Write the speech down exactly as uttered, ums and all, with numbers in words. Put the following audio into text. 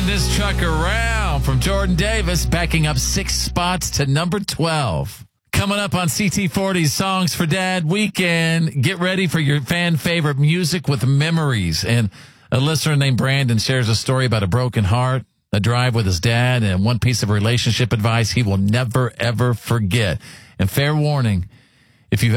Turn this truck around from Jordan Davis, backing up six spots to number twelve. Coming up on C T forty's Songs for Dad weekend, get ready for your fan favorite music with memories. And a listener named Brandon shares a story about a broken heart, a drive with his dad, and one piece of relationship advice he will never, ever forget. And fair warning, if you've